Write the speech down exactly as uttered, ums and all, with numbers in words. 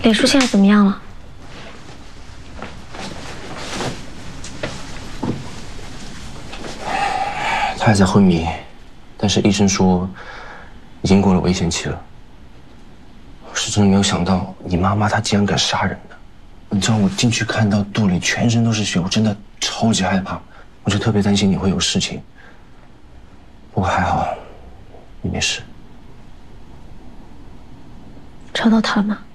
脸叔现在怎么样了？ 他还在昏迷，但是医生说已经过了危险期了。我是真的没有想到，你妈妈她竟然敢杀人的。你知道我进去看到肚里全身都是血，我真的超级害怕，我就特别担心你会有事情。不过还好，你没事。 找到他了吗？